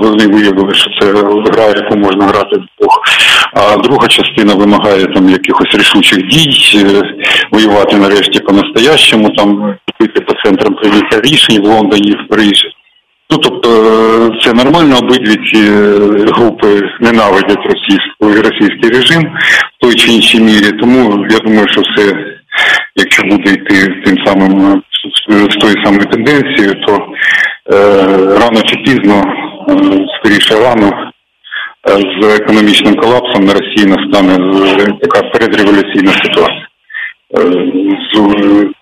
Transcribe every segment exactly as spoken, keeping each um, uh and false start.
вони виявили, що це гра, яку можна грати вдвох. А друга частина вимагає там якихось рішучих дій, воювати нарешті по-настоящему, там бити по центрам прийняття рішень в Лондоні, в Парижі. Ну, тобто, це нормально, обидві ці групи ненавидять російський, російський режим в той чи іншій мірі, тому я думаю, що все, якщо буде йти тим самим, з тої самої тенденцією, то е, рано чи пізно, е, скоріше рано, е, з економічним колапсом на Росії настане така передреволюційна ситуація. Е, з,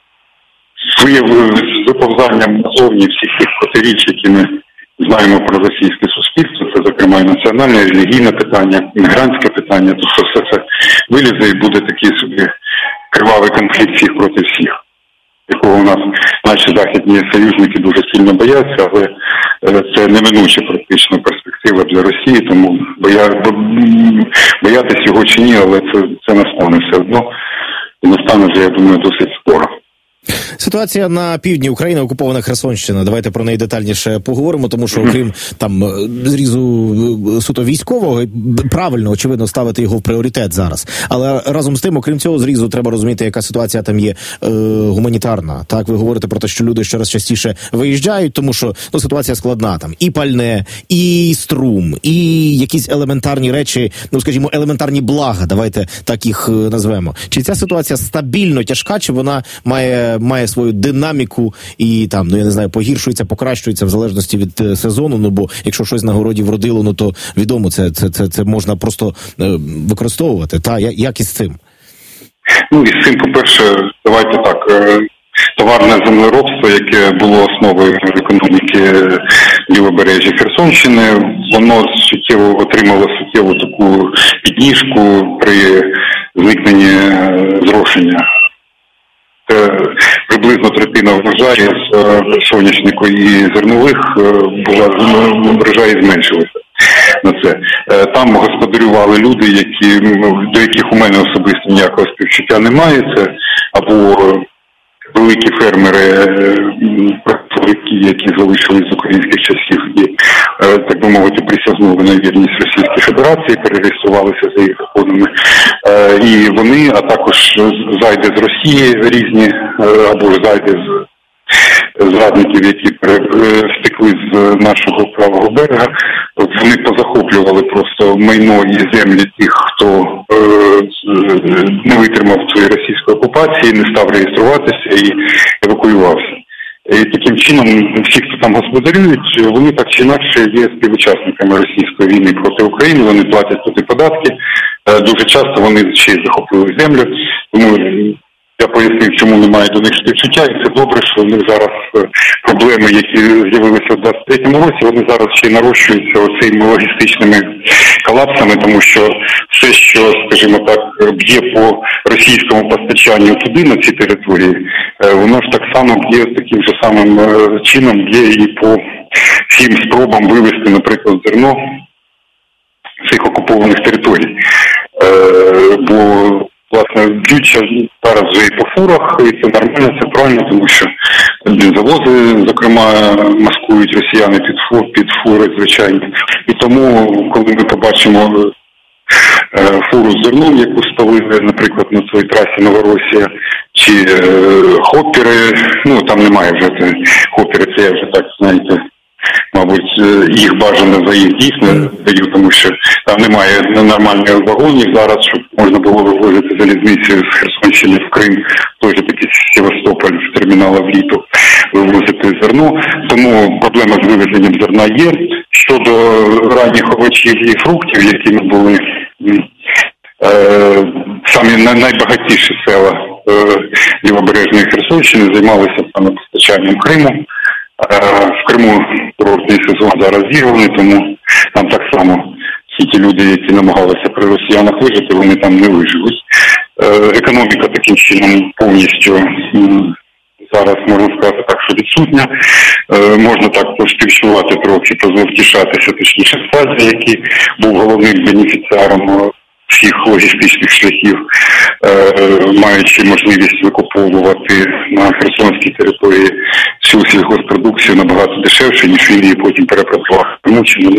з виповзанням назовні всіх тих протиріч, які ми знаємо про російське суспільство, це, зокрема, і національне, і релігійне питання, іммігрантське питання, тобто все це вилізе і буде такий собі кривавий конфлікт всіх проти всіх, якого у нас наші західні союзники дуже сильно бояться, але це неминуча практично перспектива для Росії, тому боя... боятися його чи ні, але це, це настане все одно, і настане вже, я думаю, досить скоро. Ситуація на півдні України, окупована Херсонщина. Давайте про неї детальніше поговоримо, тому що окрім там зрізу суто військового, правильно, очевидно, ставити його в пріоритет зараз. Але разом з тим, окрім цього зрізу, треба розуміти, яка ситуація там є е, гуманітарна. Так, ви говорите про те, що люди щораз частіше виїжджають, тому що ну, ситуація складна там. І пальне, і струм, і якісь елементарні речі, ну, скажімо, елементарні блага, давайте так їх назвемо. Чи ця ситуація стабільно тяжка, чи вона має має свою динаміку і там, ну я не знаю, погіршується, покращується в залежності від е, сезону, ну бо якщо щось на городі вродило, ну то відомо, це, це, це, це можна просто е, використовувати. Та, як із цим? Ну, із цим, по-перше, давайте так, е, товарне землеробство, яке було основою економіки лівобережжя Херсонщини, воно суттєво отримало суттєву таку підніжку при зникненні зрошення. Приблизно третина врожаю з соняшнику і зернових була, врожаї зменшилися на це. Там господарювали люди, які, до яких у мене особисто ніякого співчуття немає. Це або великі фермери, які залишились з українських часів і, так би мовити, присягнули на вірність Російській Федерації, перереєструвалися за їх законами. І вони, а також зайди з Росії різні, або зайди з зрадників, які втекли з нашого правого берега, вони позахоплювали просто майно і землі тих, хто не витримав цієї російської окупації, не став реєструватися і евакуювався. І таким чином всі, хто там господарюють, вони так чи інакше є співучасниками російської війни проти України, вони платять туди податки, дуже часто вони ще й захопили землю, тому я пояснив, чому немає до них співчуття, і це добре, що у них зараз проблеми, які з'явилися в двадцять третьому році, вони зараз ще й нарощуються оцими логістичними колапсами, тому що все, що, скажімо так, б'є по російському постачанню туди, на ці території, воно ж так само б'є таким же самим чином, б'є і по всім спробам вивезти, наприклад, зерно з цих окупованих територій. Бо власне, б'ють зараз вже і по фурах, і це нормально, це правильно, тому що бензовози, зокрема, маскують росіяни під фур, під фури, звичайно. І тому, коли ми побачимо е, фуру з зерном, яку спалили, наприклад, на цій трасі Новоросія, чи е, хоппери, ну, там немає вже це, хоппери, це я вже так, знаєте, мабуть, їх бажано за їх дійсно даю, тому що там немає нормальних вагонів зараз, щоб можна було вивозити залізницею з Херсонщини в Крим, той же такий Севастополь в термінала в літо, вивозити зерно. Тому проблема з вивезенням зерна є. Щодо ранніх овочів і фруктів, якими були е, самі найбагатіші села е, лівобережної Херсонщини, займалися саме постачанням Криму. В Криму курортний сезон зараз зірваний, тому там так само всі ті люди, які намагалися при росіянах вижити, вони там не виживуть. Економіка таким чином повністю зараз, можна сказати так, що відсутня. Можна так поспівчувати трохи, позавтішатися, точніше, Стазі, який був головним бенефіціаром всіх логістичних шляхів, маючи можливість викуповувати на херсонській території всю сільгоспродукцію набагато дешевше, ніж він її потім перепродавав.